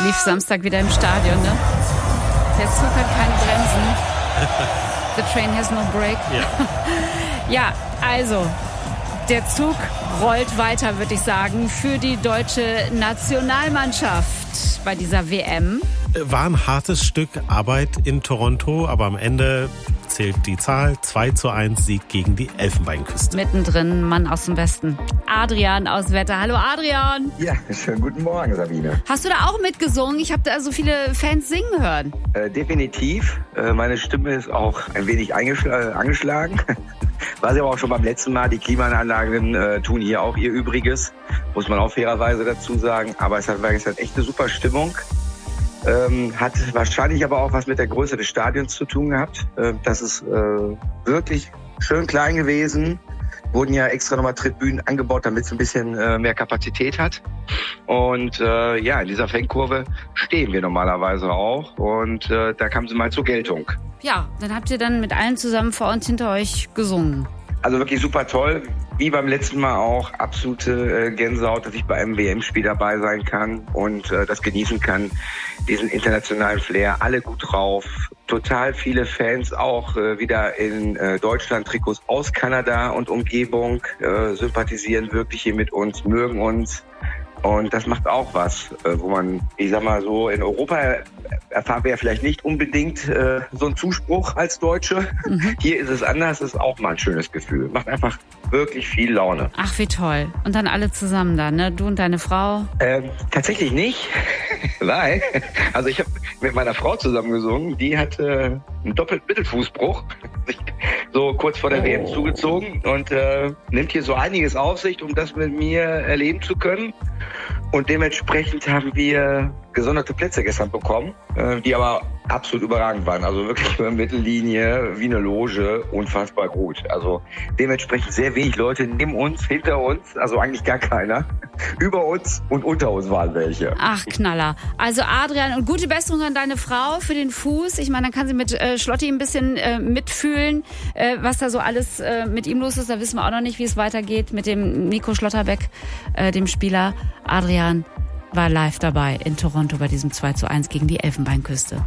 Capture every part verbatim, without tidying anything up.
lief Samstag wieder im Stadion, ne? Der Zug hat keine Bremsen. The train has no brake. Ja, ja, also, der Zug rollt weiter, würde ich sagen, für die deutsche Nationalmannschaft bei dieser W M. War ein hartes Stück Arbeit in Toronto, aber am Ende zählt die Zahl. zwei zu eins Sieg gegen die Elfenbeinküste. Mittendrin, Mann aus dem Westen. Adrian aus Wetter. Hallo Adrian. Ja, schönen guten Morgen, Sabine. Hast du da auch mitgesungen? Ich habe da so viele Fans singen hören. Äh, definitiv. Äh, meine Stimme ist auch ein wenig eingeschl- äh, angeschlagen. War sie aber auch schon beim letzten Mal. Die Klimaanlagen äh, tun hier auch ihr Übriges. Muss man auch fairerweise dazu sagen. Aber es hat, es hat echt eine super Stimmung. Ähm, hat wahrscheinlich aber auch was mit der Größe des Stadions zu tun gehabt. Äh, das ist äh, wirklich schön klein gewesen. Wurden ja extra nochmal Tribünen angebaut, damit es ein bisschen äh, mehr Kapazität hat. Und äh, ja, in dieser Fankurve stehen wir normalerweise auch. Und äh, da kam sie mal zur Geltung. Ja, dann habt ihr dann mit allen zusammen vor und hinter euch gesungen. Also wirklich super toll. Wie beim letzten Mal auch absolute äh, Gänsehaut, dass ich bei einem W M-Spiel dabei sein kann und äh, das genießen kann. Diesen internationalen Flair, alle gut drauf. Total viele Fans auch äh, wieder in äh, Deutschland-Trikots aus Kanada und Umgebung äh, sympathisieren wirklich hier mit uns, mögen uns. Und das macht auch was, äh, wo man, ich sag mal so, in Europa erfahren wir ja vielleicht nicht unbedingt äh, so einen Zuspruch als Deutsche. Mhm. Hier ist es anders, ist auch mal ein schönes Gefühl. Macht einfach wirklich viel Laune. Ach, wie toll. Und dann alle zusammen da, ne? Du und deine Frau? Ähm, tatsächlich nicht, weil, also ich habe mit meiner Frau zusammen gesungen, die hatte einen doppelten Mittelfußbruch, so kurz vor der oh. W M zugezogen und äh, nimmt hier so einiges auf sich, um das mit mir erleben zu können. Und dementsprechend haben wir gesonderte Plätze gestern bekommen, die aber absolut überragend waren. Also wirklich über Mittellinie, wie eine Loge, unfassbar gut. Also dementsprechend sehr wenig Leute neben uns, hinter uns, also eigentlich gar keiner. Über uns und unter uns waren welche. Ach, Knaller. Also Adrian, und gute Besserung an deine Frau für den Fuß. Ich meine, dann kann sie mit äh, Schlotti ein bisschen äh, mitfühlen, äh, was da so alles äh, mit ihm los ist. Da wissen wir auch noch nicht, wie es weitergeht mit dem Nico Schlotterbeck, äh, dem Spieler. Adrian war live dabei in Toronto bei diesem zwei zu eins gegen die Elfenbeinküste.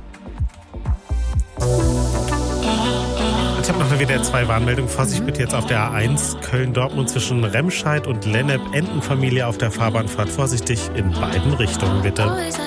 Ich habe noch eine W D R zwei Warnmeldung. Vorsicht bitte jetzt auf der A eins Köln-Dortmund zwischen Remscheid und Lennep. Entenfamilie auf der Fahrbahnfahrt. Vorsichtig in beiden Richtungen bitte.